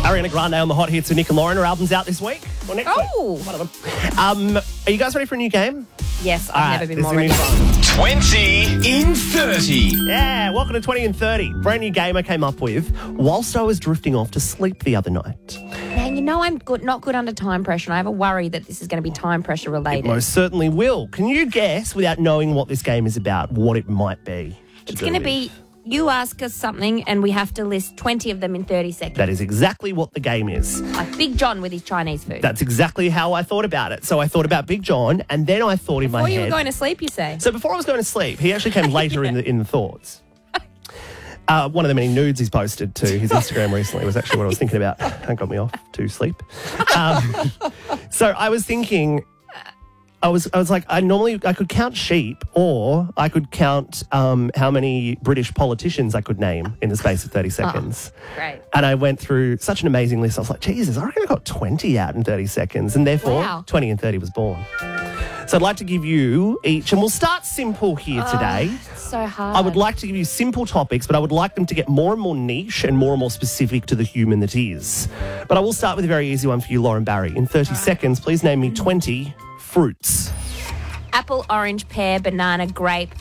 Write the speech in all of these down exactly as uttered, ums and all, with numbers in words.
Ariana Grande on the Hot Hits with Nick and Lauren. Her album's out this week. Or next Oh. week. One of them. Um, are you guys ready for a new game? Yes, I've All never right, been this more is ready. gonna be fun. twenty in thirty. Yeah, welcome to twenty in thirty. Brand new game I came up with whilst I was drifting off to sleep the other night. Now, you know I'm good, not good under time pressure, and I have a worry that this is going to be time pressure related. Most certainly will. Can you guess, without knowing what this game is about, what it might be? to It's do going to with? be you ask us something, and we have to list twenty of them in thirty seconds. That is exactly what the game is. Like Big John with his Chinese food. That's exactly how I thought about it. So I thought about Big John, and then I thought in my Before you head. were going to sleep, you say? So before I was going to sleep, he actually came later in the in the thoughts. Uh, one of the many nudes he's posted to his Instagram recently was actually what I was thinking about. That got me off to sleep. Um, so I was thinking, I was I was like, I normally I could count sheep, or I could count um, how many British politicians I could name in the space of thirty seconds. Great. And I went through such an amazing list. I was like, Jesus, I reckon I got twenty out in thirty seconds, and therefore Wow. twenty and thirty was born. So I'd like to give you each, and we'll start simple here today. So hard. I would like to give you simple topics, but I would like them to get more and more niche and more and more specific to the human that is. But I will start with a very easy one for you, Lauren Barry. In thirty seconds, please name me twenty fruits. Apple, orange, pear, banana, grape,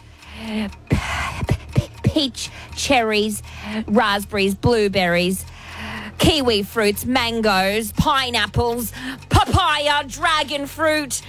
peach, cherries, raspberries, blueberries, kiwi fruits, mangoes, pineapples, papaya, dragon fruit,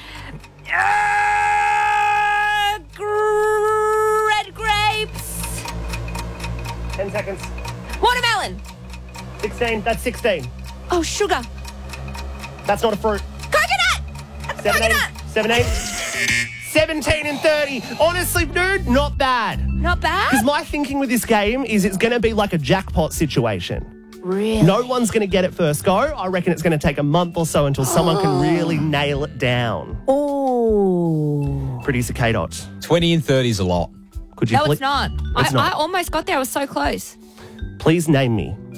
uh, red grapes, ten seconds. watermelon. sixteen. That's sixteen. Oh, sugar. That's not a fruit. Coconut. That's a seventeen. coconut. seventeen. seventeen and thirty. Honestly, dude, not bad. Not bad. Because my thinking with this game is it's going to be like a jackpot situation. Really? No one's going to get it first go. I reckon it's going to take a month or so until someone can really nail it down. Oh. Producer K-Dot. twenty in thirty is a lot. Could you No, pl- it's not. It's I, not. I almost got there. I was so close. please name me